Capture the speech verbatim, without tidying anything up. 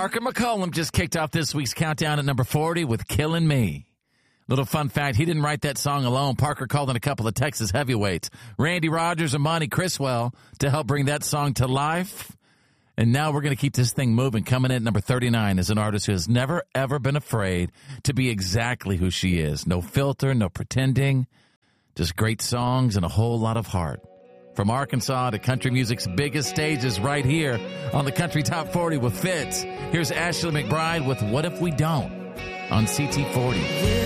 Parker McCollum just kicked off this week's countdown at number forty with Killing Me. Little fun fact, he didn't write that song alone. Parker called in a couple of Texas heavyweights, Randy Rogers and Monty Criswell, to help bring that song to life. And now we're going to keep this thing moving. Coming in at number thirty-nine is an artist who has never, ever been afraid to be exactly who she is. No filter, no pretending, just great songs and a whole lot of heart. From Arkansas to country music's biggest stages right here on the Country Top forty with Fitz. Here's Ashley McBryde with What If We Don't on C T forty.